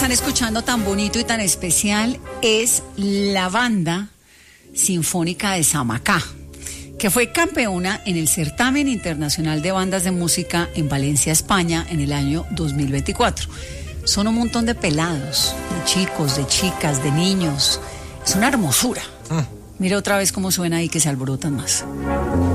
están escuchando tan bonito y tan especial es la Banda Sinfónica de Samacá, que fue campeona en el Certamen Internacional de Bandas de Música en Valencia, España, en el año 2024. Son un montón de pelados, de chicos, de chicas, de niños. Es una hermosura. Mira otra vez cómo suena ahí, que se alborotan más.